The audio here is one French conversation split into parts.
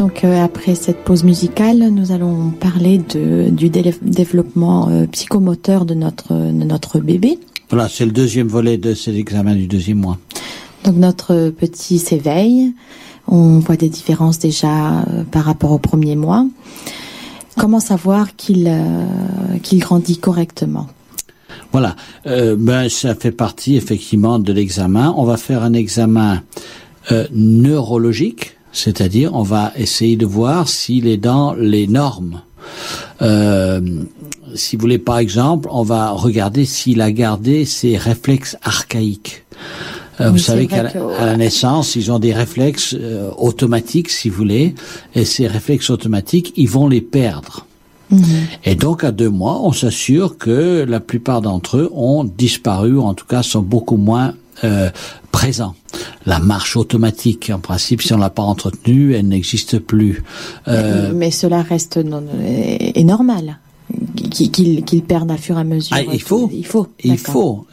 Donc après cette pause musicale, nous allons parler du développement psychomoteur de notre bébé. Voilà, c'est le deuxième volet de cet examen du deuxième mois. Donc notre petit s'éveille, on voit des différences déjà par rapport au premier mois. Comment savoir qu'il grandit correctement ? Voilà, ça fait partie effectivement de l'examen. On va faire un examen neurologique, c'est-à-dire on va essayer de voir s'il est dans les normes. Si vous voulez, par exemple, on va regarder s'il a gardé ses réflexes archaïques. Vous savez qu'à la naissance, ils ont des réflexes automatiques, si vous voulez, et ces réflexes automatiques, ils vont les perdre. Et donc, à 2 mois, on s'assure que la plupart d'entre eux ont disparu, ou en tout cas sont beaucoup moins présents. La marche automatique, en principe, si on l'a pas entretenue, elle n'existe plus. Mais cela reste est normal. Qu'ils perdent à fur et à mesure. Il faut.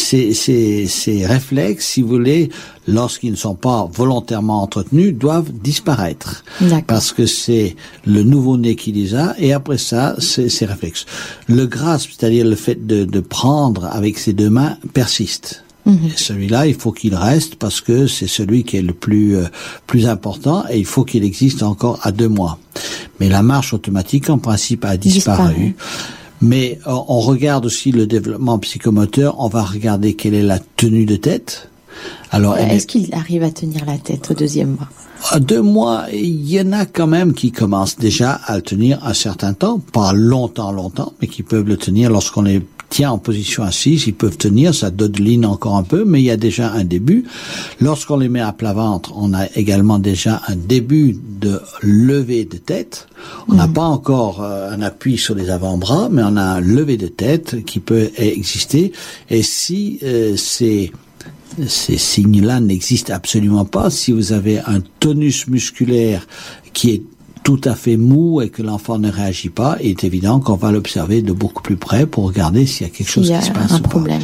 Ces réflexes, si vous voulez, lorsqu'ils ne sont pas volontairement entretenus, doivent disparaître. Parce que c'est le nouveau-né qui les a, et après ça, c'est ces réflexes. Le grasp, c'est-à-dire le fait de prendre avec ses 2 mains, persiste. Et celui-là, il faut qu'il reste parce que c'est celui qui est le plus important, et il faut qu'il existe encore à 2 mois. Mais la marche automatique, en principe, a disparu. Mais on regarde aussi le développement psychomoteur. On va regarder quelle est la tenue de tête. Alors, est-ce qu'il arrive à tenir la tête au 2e mois ? À 2 mois, il y en a quand même qui commencent déjà à le tenir un certain temps, pas longtemps, mais qui peuvent le tenir lorsqu'on les tient en position assise, ils peuvent tenir, ça dodeline encore un peu, mais il y a déjà un début. Lorsqu'on les met à plat ventre, on a également déjà un début de levée de tête. On n'a pas encore un appui sur les avant-bras, mais on a un levé de tête qui peut exister. Et si ces signes-là n'existent absolument pas, si vous avez un tonus musculaire qui est tout à fait mou et que l'enfant ne réagit pas, il est évident qu'on va l'observer de beaucoup plus près pour regarder s'il y a quelque chose qui se passe ou pas.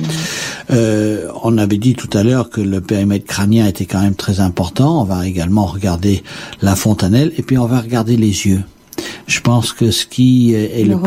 On avait dit tout à l'heure que le périmètre crânien était quand même très important. On va également regarder la fontanelle et puis on va regarder les yeux. Je pense que ce qui est le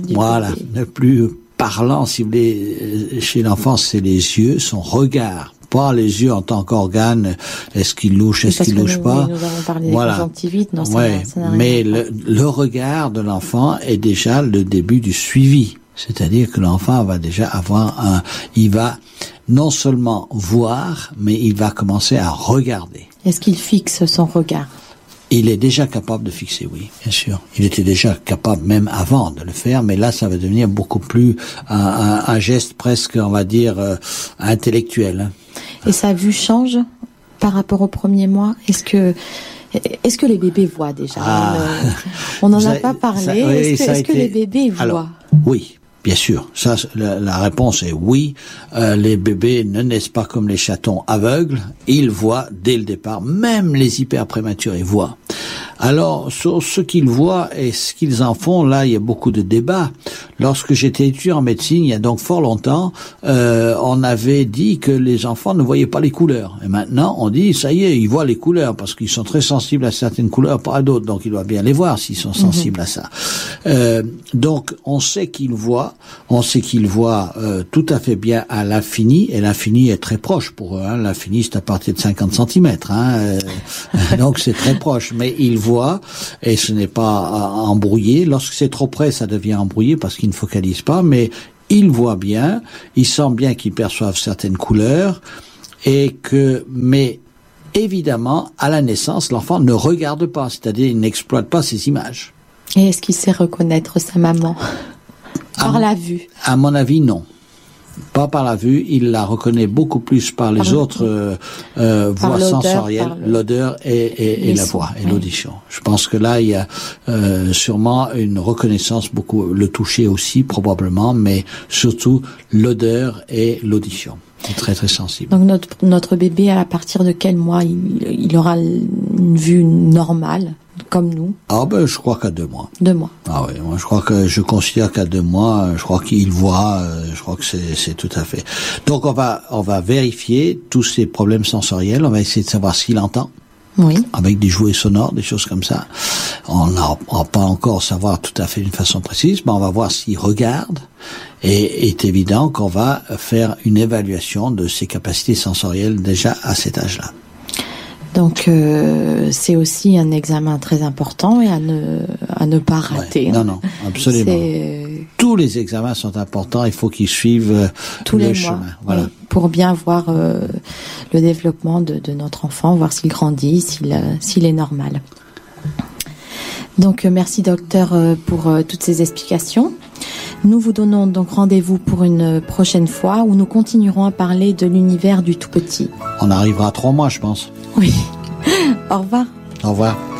plus parlant, si vous voulez, chez l'enfant, c'est les yeux, son regard. Pas les yeux en tant qu'organe, est-ce qu'il louche, est-ce qu'il louche pas. Nous avons parlé des conjonctivites, non, ça n'a rien mais le regard de l'enfant est déjà le début du suivi. C'est-à-dire que l'enfant va déjà avoir il va non seulement voir, mais il va commencer à regarder. Est-ce qu'il fixe son regard ? Il est déjà capable de fixer, oui, bien sûr. Il était déjà capable même avant de le faire, mais là, ça va devenir beaucoup plus un geste presque, on va dire, intellectuel. Et sa vue change par rapport au 1er mois ? Est-ce que les bébés voient déjà ? On n'en a pas parlé. Est-ce que les bébés voient ? Alors, oui. Bien sûr, ça, la réponse est oui. Les bébés ne naissent pas comme les chatons aveugles. Ils voient dès le départ. Même les hyper prématurés voient. Alors, sur ce qu'ils voient et ce qu'ils en font, là, il y a beaucoup de débats. Lorsque j'étais étudiant en médecine, il y a donc fort longtemps, on avait dit que les enfants ne voyaient pas les couleurs. Et maintenant, on dit, ça y est, ils voient les couleurs parce qu'ils sont très sensibles à certaines couleurs, pas à d'autres. Donc, ils doivent bien les voir s'ils sont sensibles à ça. Donc, on sait qu'ils voient. On sait qu'ils voient tout à fait bien à l'infini, et l'infini est très proche pour eux. L'infini, c'est à partir de 50 centimètres. Donc, c'est très proche. Mais ils voient, et ce n'est pas embrouillé. Lorsque c'est trop près, ça devient embrouillé parce qu'ils ne focalisent pas. Mais ils voient bien, ils sentent bien qu'ils perçoivent certaines couleurs, mais évidemment, à la naissance, l'enfant ne regarde pas, c'est-à-dire il n'exploite pas ces images. Et est-ce qu'il sait reconnaître sa maman ? Par la vue. À mon avis, non. Pas par la vue, il la reconnaît beaucoup plus par les autres voies sensorielles, l'odeur et la voix et l'audition. Je pense que là, il y a sûrement une reconnaissance, beaucoup le toucher aussi probablement, mais surtout l'odeur et l'audition. C'est très très sensible. Donc notre bébé, à partir de quel mois il aura une vue normale, comme nous? Je crois qu'à 2 mois. 2 mois. Ah oui, moi je considère qu'à 2 mois, je crois qu'il voit, je crois que c'est tout à fait. Donc on va vérifier tous ces problèmes sensoriels, on va essayer de savoir s'il entend. Oui. Avec des jouets sonores, des choses comme ça. On n'a pas encore savoir tout à fait d'une façon précise, mais on va voir s'il regarde. Et est évident qu'on va faire une évaluation de ses capacités sensorielles déjà à cet âge-là. Donc c'est aussi un examen très important et à ne pas rater. Ouais, non, absolument. Tous les examens sont importants. Il faut qu'ils suivent tous le les chemin. mois, Voilà. oui, pour bien voir le développement de notre enfant, voir s'il grandit, s'il est normal. Donc merci docteur pour toutes ces explications. Nous vous donnons donc rendez-vous pour une prochaine fois où nous continuerons à parler de l'univers du tout petit. On arrivera à 3 mois, je pense. Oui. Au revoir. Au revoir.